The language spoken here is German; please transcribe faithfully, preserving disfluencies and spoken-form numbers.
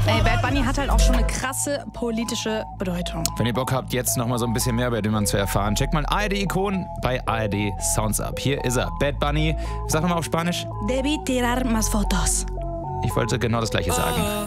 Ey, Bad Bunny hat halt auch schon eine krasse politische Bedeutung. Wenn ihr Bock habt, jetzt nochmal so ein bisschen mehr über den Mann zu erfahren, checkt mal A R D-Ikonen bei A R D Sounds ab. Hier ist er, Bad Bunny. Sag nochmal auf Spanisch. Debí tirar más fotos. Ich wollte genau das Gleiche sagen.